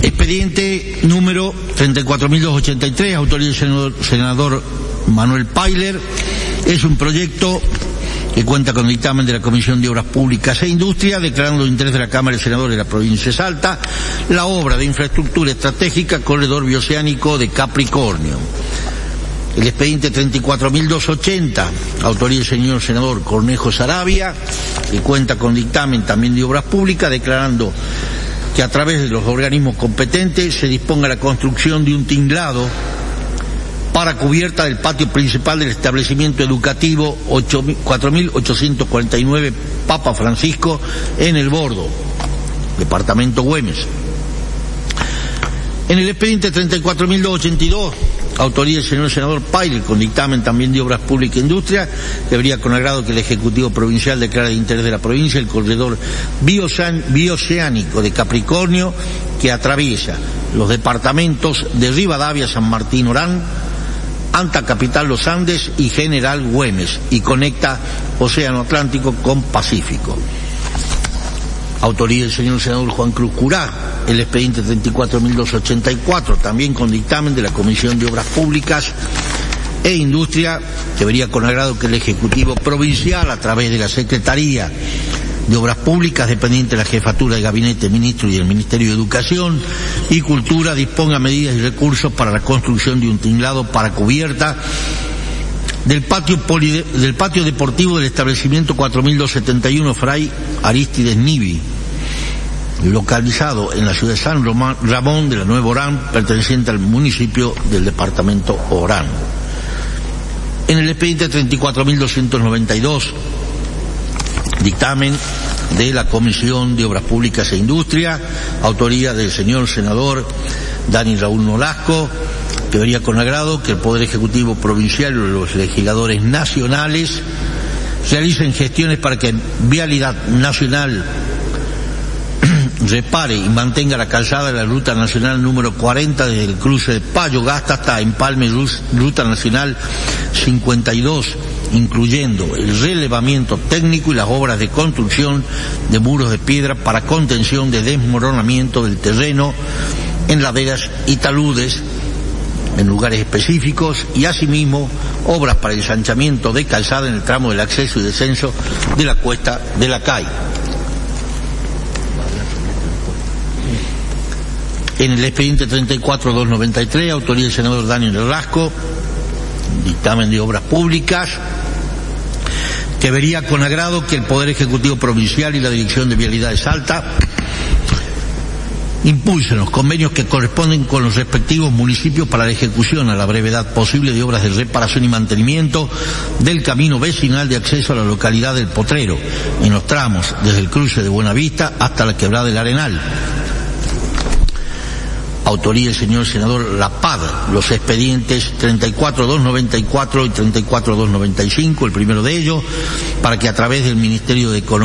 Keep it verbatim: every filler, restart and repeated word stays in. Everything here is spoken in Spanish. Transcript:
Expediente número treinta y cuatro mil doscientos ochenta y tres, autoría del senador, senador Manuel Pailer. Es un proyecto que cuenta con dictamen de la Comisión de Obras Públicas e Industria, declarando de interés de la Cámara de Senadores de la provincia de Salta la obra de infraestructura estratégica Corredor Bioceánico de Capricornio. El expediente treinta y cuatro mil doscientos ochenta, autoría del señor senador Cornejo Saravia, que cuenta con dictamen también de Obras Públicas, declarando que a través de los organismos competentes se disponga la construcción de un tinglado para cubierta del patio principal del establecimiento educativo cuatro mil ochocientos cuarenta y nueve Papa Francisco en El Bordo, departamento Güemes. En el expediente treinta y cuatro mil doscientos ochenta y dos, autoría del señor senador Pailer, con dictamen también de Obras Públicas e Industria, debería con agrado que el Ejecutivo Provincial declare de interés de la provincia el corredor bioceánico de Capricornio, que atraviesa los departamentos de Rivadavia, San Martín, Orán, Anta Capital, Los Andes y General Güemes, y conecta Océano Atlántico con Pacífico. Autoría del señor senador Juan Cruz Curá. El expediente treinta y cuatro mil doscientos ochenta y cuatro, también con dictamen de la Comisión de Obras Públicas e Industria, debería con agrado que el Ejecutivo Provincial, a través de la Secretaría de Obras Públicas, dependiente de la Jefatura de Gabinete, Ministro y del Ministerio de Educación y Cultura, disponga medidas y recursos para la construcción de un tinglado para cubierta del patio, polide, del patio deportivo del establecimiento cuatro mil doscientos setenta y uno Fray Aristides Nivi, localizado en la ciudad de San Ramón de la Nueva Orán, perteneciente al municipio del departamento Orán. En el expediente treinta y cuatro mil doscientos noventa y dos, dictamen de la Comisión de Obras Públicas e Industria, autoría del señor senador Dani Raúl Nolasco, que vería con agrado que el Poder Ejecutivo Provincial y los legisladores nacionales realicen gestiones para que Vialidad Nacional repare y mantenga la calzada de la Ruta Nacional número cuarenta desde el cruce de Payo Gasta hasta Empalme, Ruta Nacional cincuenta y dos, incluyendo el relevamiento técnico y las obras de construcción de muros de piedra para contención de desmoronamiento del terreno en laderas y taludes en lugares específicos, y asimismo obras para el ensanchamiento de calzada en el tramo del acceso y descenso de la cuesta de la C A I. En el expediente treinta y cuatro mil doscientos noventa y tres, autoría del senador Daniel Rasco, dictamen de Obras Públicas, que vería con agrado que el Poder Ejecutivo Provincial y la Dirección de Vialidad de Salta impulsen los convenios que corresponden con los respectivos municipios para la ejecución a la brevedad posible de obras de reparación y mantenimiento del camino vecinal de acceso a la localidad del Potrero, en los tramos desde el cruce de Buenavista hasta la quebrada del Arenal. Autoría del señor senador Lapad, los expedientes treinta y cuatro mil doscientos noventa y cuatro y treinta y cuatro mil doscientos noventa y cinco, el primero de ellos, para que a través del Ministerio de Economía